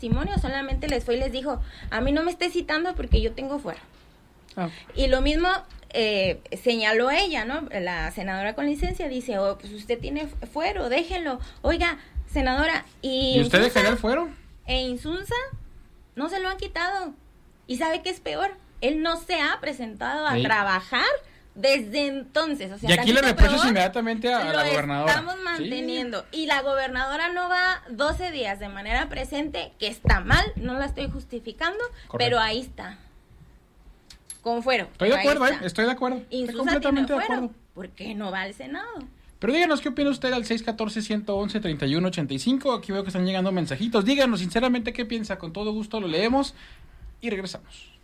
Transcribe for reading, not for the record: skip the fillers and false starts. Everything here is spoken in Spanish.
testimonio, solamente les fue y les dijo, a mí no me esté citando porque yo tengo fuero. Ah. Y lo mismo señaló ella, ¿no? La senadora con licencia dice, oh, pues usted tiene fuero, déjenlo. Oiga, senadora, ¿Y usted dejaría el fuero? Insunza no se lo han quitado. ¿Y sabe qué es peor? Él no se ha presentado a trabajar desde entonces. O sea, y aquí le reprochas inmediatamente a la gobernadora. Estamos manteniendo. Sí. Y la gobernadora no va 12 días de manera presente, que está mal, no la estoy justificando, correcto, pero ahí está. Con fuero. Estoy de acuerdo, estoy de acuerdo. Insunza estoy completamente tiene fuero, de acuerdo. ¿Por qué no va al Senado? Pero díganos qué opina usted al 614-111-3185. Aquí veo que están llegando mensajitos. Díganos sinceramente qué piensa. Con todo gusto lo leemos y regresamos.